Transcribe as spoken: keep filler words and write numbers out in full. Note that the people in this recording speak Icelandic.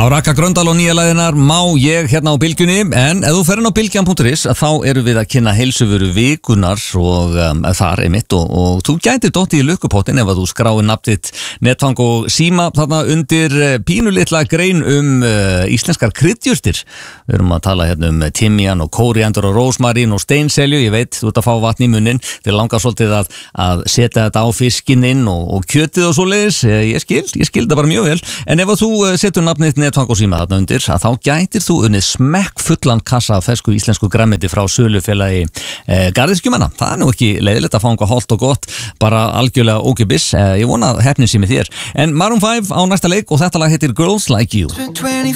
Já, Raka Gröndal og nýja lagðinar Má ég hérna á Bylgjunni. En ef þú fer inn á bylgjan punktur is þá eru við að kynna heilsuvöru vikunar og um, þar er mitt og, og þú gætir dottið í lukkupottin ef að þú skráir nafnið netfang og síma þarna undir pínulitla grein um uh, íslenskar kryddjurtir. Við erum að tala hérna um timjan og kóríander og rósmarín og steinselju. Ég veit, þú ert að fá vatn í munnin. Þið langar svolítið að, að setja þetta á fiskinn inn og, og kjötið og svoleiðis. Ég skil, ég skil það bara mjög vel. En ef að þú setur nafnið netfang og síma þarna undir, að þá gætir þú unnið smekkfullan kassa af fersku íslensku grænmeti frá sölufélagi eh, garðyrkjumanna. Það er nú ekki leiðilegt að fá eitthvað hollt og gott, bara algjörlega ókeypis. Eh, ég vona að heppnin sé með þér. En Maroon five á næsta leik og þetta lag heitir Girls Like You.